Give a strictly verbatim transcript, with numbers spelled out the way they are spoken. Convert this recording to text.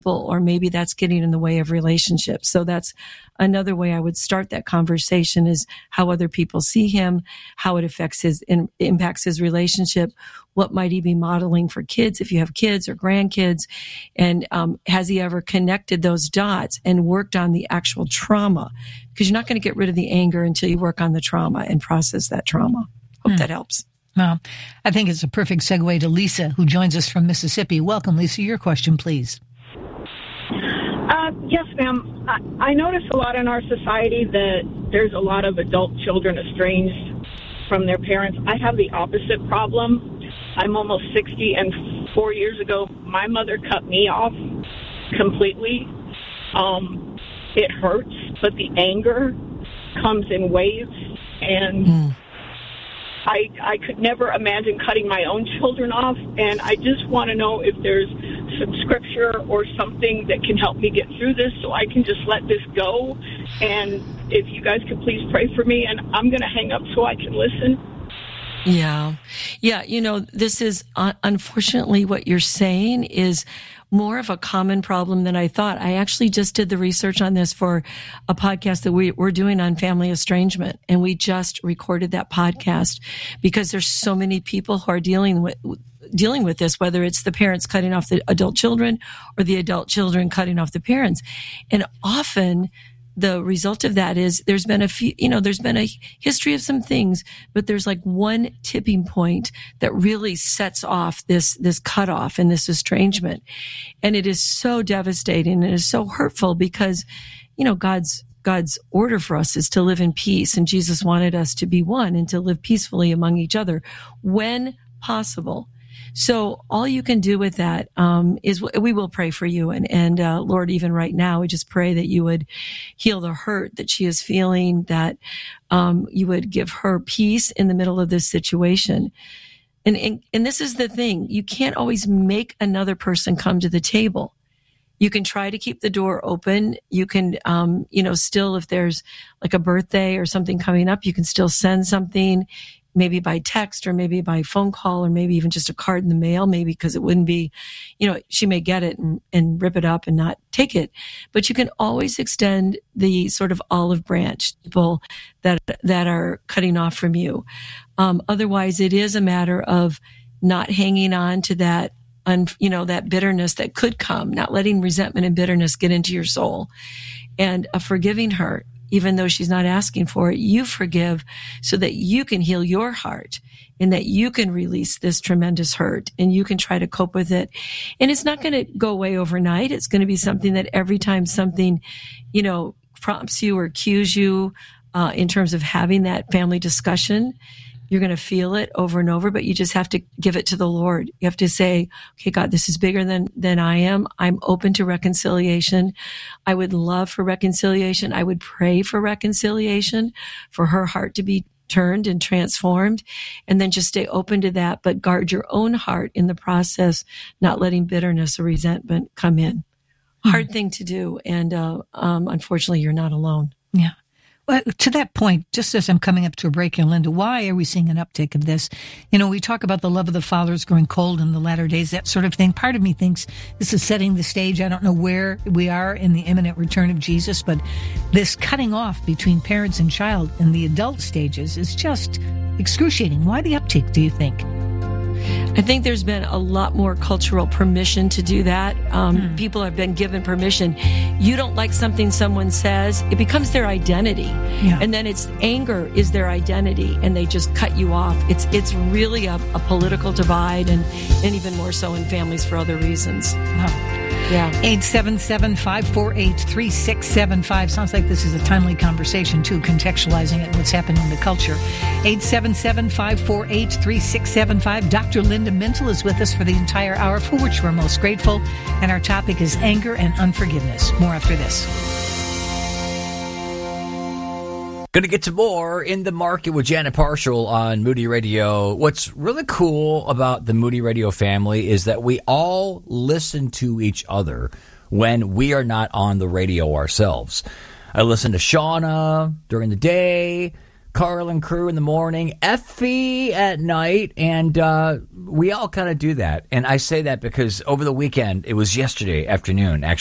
or maybe that's getting in the way of relationships. So that's another way I would start that conversation, is how other people see him, how it affects his, in, impacts his relationship. What might he be modeling for kids if you have kids or grandkids? And um, has he ever connected those dots and worked on the actual trauma? Because you're not going to get rid of the anger until you work on the trauma and process that trauma. Hope hmm. that helps. Well, I think it's a perfect segue to Lisa, who joins us from Mississippi. Welcome, Lisa. Your question, please. Uh, yes, ma'am. I, I notice a lot in our society that there's a lot of adult children estranged from their parents. I have the opposite problem. I'm almost sixty, and four years ago, my mother cut me off completely. Um, it hurts, but the anger comes in waves, and mm. I, I could never imagine cutting my own children off, and I just want to know if there's some scripture or something that can help me get through this so I can just let this go. And if you guys could please pray for me, and I'm going to hang up so I can listen. Yeah. Yeah. You know, this is, uh, unfortunately, what you're saying is more of a common problem than I thought. I actually just did the research on this for a podcast that we, we're doing on family estrangement. And we just recorded that podcast because there's so many people who are dealing with, dealing with this, whether it's the parents cutting off the adult children or the adult children cutting off the parents. And often the result of that is there's been a few, you know, there's been a history of some things, but there's like one tipping point that really sets off this, this cutoff and this estrangement. And it is so devastating and it is so hurtful because, you know, God's, God's order for us is to live in peace. And Jesus wanted us to be one and to live peacefully among each other when possible. So all you can do with that um, is we will pray for you. And, and uh, Lord, even right now, we just pray that you would heal the hurt that she is feeling, that um, you would give her peace in the middle of this situation. And, and, and this is the thing. You can't always make another person come to the table. You can try to keep the door open. You can, um, you know, still, if there's like a birthday or something coming up, you can still send something, maybe by text or maybe by phone call or maybe even just a card in the mail, maybe because it wouldn't be, you know, she may get it and, and rip it up and not take it. But you can always extend the sort of olive branch to people that, that are cutting off from you. Um, otherwise it is a matter of not hanging on to that, un, you know, that bitterness that could come, not letting resentment and bitterness get into your soul, and uh, forgiving her. Even though she's not asking for it, you forgive so that you can heal your heart and that you can release this tremendous hurt and you can try to cope with it. And it's not going to go away overnight. It's going to be something that every time something, you know, prompts you or cues you uh, in terms of having that family discussion, you're going to feel it over and over, but you just have to give it to the Lord. You have to say, okay, God, this is bigger than, than I am. I'm open to reconciliation. I would love for reconciliation. I would pray for reconciliation, for her heart to be turned and transformed, and then just stay open to that, but guard your own heart in the process, not letting bitterness or resentment come in. Mm-hmm. Hard thing to do. And, uh, um, unfortunately, you're not alone. Yeah. Well, to that point, just as I'm coming up to a break here, Linda, why are we seeing an uptick of this? You know, we talk about the love of the fathers growing cold in the latter days, that sort of thing. Part of me thinks this is setting the stage. I don't know where we are in the imminent return of Jesus, but this cutting off between parents and child in the adult stages is just excruciating. Why the uptick, do you think? I think there's been a lot more cultural permission to do that. Um, mm. People have been given permission. You don't like something someone says, it becomes their identity. Yeah. And then it's anger is their identity, and they just cut you off. It's it's really a, a political divide, and, and even more so in families for other reasons. Wow. Yeah. eight seven seven, five four eight, three six seven five. Sounds like this is a timely conversation, too, contextualizing it and what's happening in the culture. eight seven seven, five four eight, three six seven five. Doctor Linda Mintle is with us for the entire hour, for which we're most grateful. And our topic is anger and unforgiveness. More after this. Going to get to more In the Market with Janet Parshall on Moody Radio. What's really cool about the Moody Radio family is that we all listen to each other when we are not on the radio ourselves. I listen to Shauna during the day, Carl and crew in the morning, Effie at night, and uh, we all kind of do that. And I say that because over the weekend, it was yesterday afternoon, actually.